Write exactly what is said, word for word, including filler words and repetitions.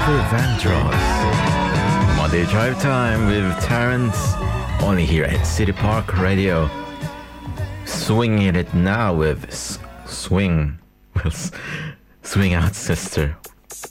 Luther Vandross. Monday Drive Time with Terrence, only here at City Park Radio. Swinging it now with S- Swing. Swing Out Sister.